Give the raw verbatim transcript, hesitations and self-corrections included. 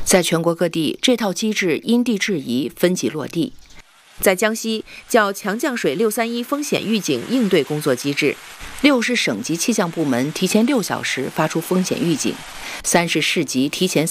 在全国各地，这套机制因地制宜，分级落地。在江西，叫强降水六三一风险预警应对工作机制。六是省级气象部门提前六小时发出风险预警，三是市级提前